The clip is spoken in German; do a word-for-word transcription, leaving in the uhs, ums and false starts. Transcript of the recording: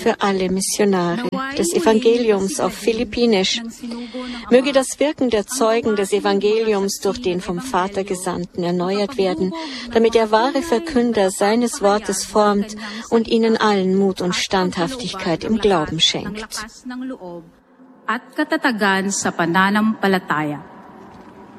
für alle Missionare des Evangeliums auf Philippinisch. Möge das Wirken der Zeugen des Evangeliums durch den vom Vater Gesandten erneuert werden, damit er wahre Verkünder seines Wortes formt und ihnen allen Mut und Standhaftigkeit im Glauben schenkt. At katatagan sa pananampalataya.